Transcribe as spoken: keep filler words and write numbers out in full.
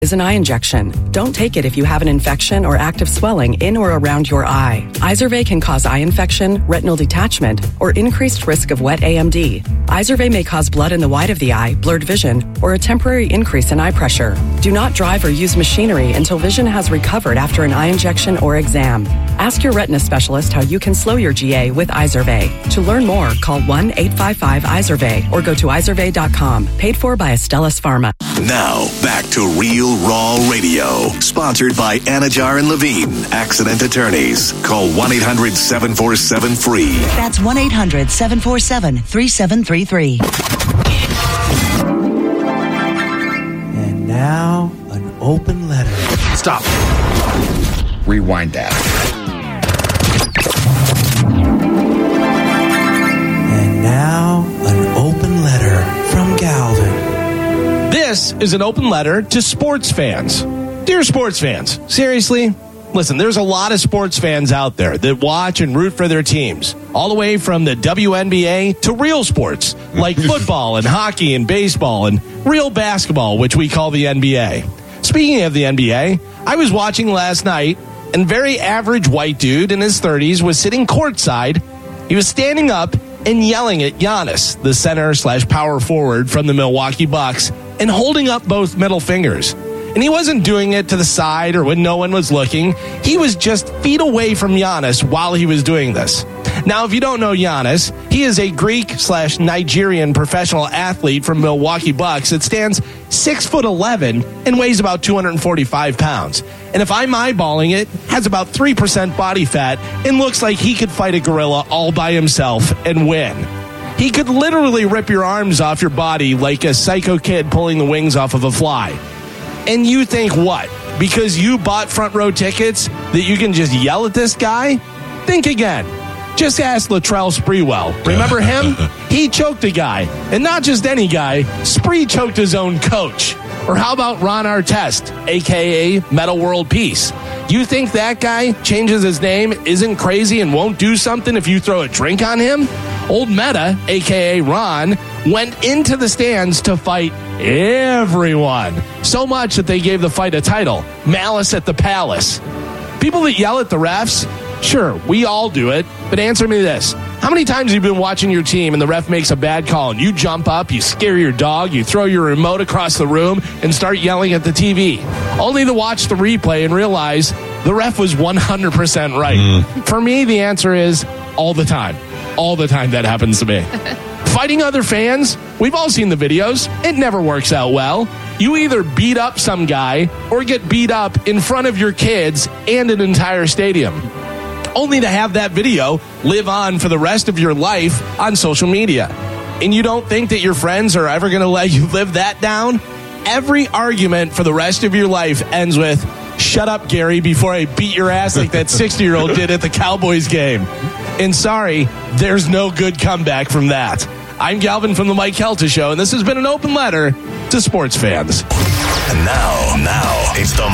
is an eye injection. Don't take it if you have an infection or active swelling in or around your eye. Izervay can cause eye infection, retinal detachment, or increased risk of wet A M D. Izervay may cause blood in the white of the eye, blurred vision, or a temporary increase in eye pressure. Do not drive or use machinery until vision has recovered after an eye injection or exam. Ask your retina specialist how you can slow your G A with Izervay. To learn more, call one eight five five Izervay or go to izervay dot com. Paid for by Astellas Pharma. Now, back to Real Raw Radio. Sponsored by Anajar and Levine, Accident Attorneys. Call one eight hundred seven four seven free. That's one eight hundred seven four seven three seven three three. And now, an open letter. Stop. Rewind that. And now, an open letter from Galvin. This is an open letter to sports fans. Dear sports fans, seriously, listen, there's a lot of sports fans out there that watch and root for their teams, all the way from the W N B A to real sports like football and hockey and baseball and real basketball, which we call the N B A. Speaking of the N B A, I was watching last night, and very average white dude in his thirties was sitting courtside. He was standing up and yelling at Giannis, the center slash power forward from the Milwaukee Bucks, and holding up both middle fingers. And he wasn't doing it to the side or when no one was looking. He was just feet away from Giannis while he was doing this. Now, if you don't know Giannis, he is a Greek slash Nigerian professional athlete from Milwaukee Bucks that stands six foot eleven and weighs about two hundred forty-five pounds. And if I'm eyeballing it, has about three percent body fat and looks like he could fight a gorilla all by himself and win. He could literally rip your arms off your body like a psycho kid pulling the wings off of a fly. And you think what? Because you bought front row tickets that you can just yell at this guy? Think again. Just ask Latrell Sprewell. Remember him? He choked a guy. And not just any guy. Spree choked his own coach. Or how about Ron Artest, a k a. Metal World Peace? You think that guy changes his name, isn't crazy, and won't do something if you throw a drink on him? Old Meta, a k a. Ron, went into the stands to fight everyone. So much that they gave the fight a title, Malice at the Palace. People that yell at the refs, sure, we all do it, but answer me this. How many times have you been watching your team and the ref makes a bad call and you jump up, you scare your dog, you throw your remote across the room and start yelling at the T V? Only to watch the replay and realize the ref was one hundred percent right. Mm. For me, the answer is all the time. All the time that happens to me. Fighting other fans, we've all seen the videos. It never works out well. You either beat up some guy or get beat up in front of your kids and an entire stadium, only to have that video live on for the rest of your life on social media. And you don't think that your friends are ever going to let you live that down? Every argument for the rest of your life ends with, "Shut up, Gary, before I beat your ass like that sixty-year-old did at the Cowboys game." And sorry, there's no good comeback from that. I'm Galvin from the Mike Kelta Show, and this has been an open letter to sports fans. And now, now, it's the